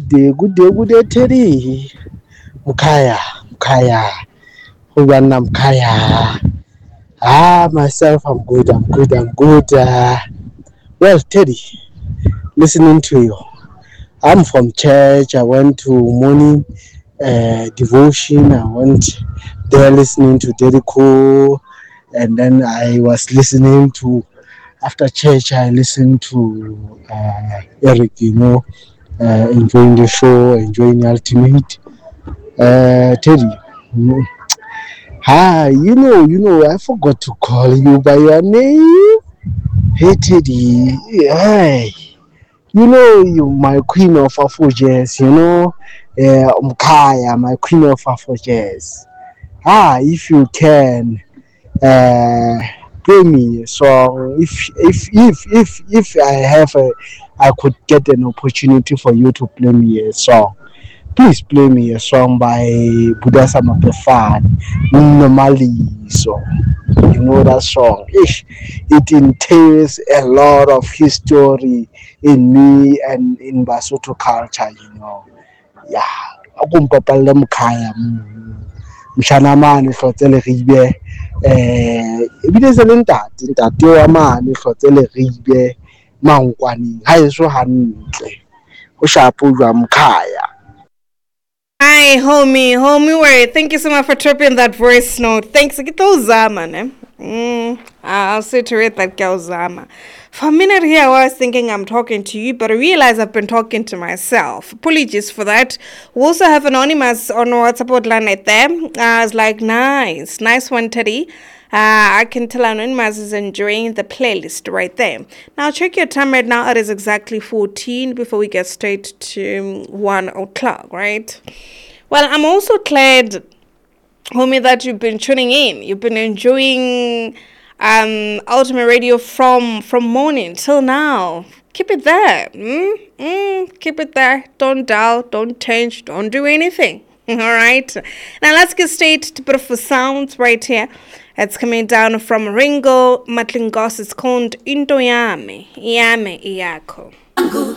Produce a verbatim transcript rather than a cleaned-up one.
Good day, good day, good day, Teddy. Mukaya, Mukaya. Huwana Mukaya. Ah, myself, I'm good, I'm good, I'm good. Uh, well, Teddy, listening to you. I'm from church. I went to morning uh, devotion. I went there listening to Dedico. And then I was listening to, after church, I listened to uh, Eric, you know, uh, enjoying the show, enjoying the ultimate. Uh, Teddy, mm, hi, you know, you know, I forgot to call you by your name. Hey, Teddy, hi. You know, you my queen of Afrojazzs, you know, uh, Mkaya, my queen of Afrojazzs. Ah, if you can, uh, play me a song. If if if if if I have a, I could get an opportunity for you to play me a song. Please play me a song by Buddha Samapefan, Normally. So, you know that song. Ish, it entails a lot of history in me and in Basotho culture, you know. Yeah. Akumpapalle mkhaya mshana mane hlotsele re ibe eh ebile se le ntate ntate wa mane hlotsele re ibe mankwaneng ha eso hantle o shapo jwa mkhaya. Hi, homie, homie, wait. Thank you so much for tripping that voice note. Thanks. Get those Zama, ne? Mm, I'll sit to it that girl Zama. For a minute here, I was thinking I'm talking to you, but I realized I've been talking to myself. Apologies for that. We also have Anonymous on WhatsApp line right there. I was like, nice, nice one, Teddy. Uh, I can tell Anonymous is enjoying the playlist right there. Now, check your time right now. It is exactly fourteen before we get straight to one o'clock, right? Well, I'm also glad, homie, that you've been tuning in. You've been enjoying um, Ultimate Radio from, from morning till now. Keep it there. Mm? Mm, keep it there. Don't doubt, don't change, don't do anything. All right. Now let's get straight to beautiful sounds right here. It's coming down from Ringo Matlingos. It's called Into Yame. Yame Iyako.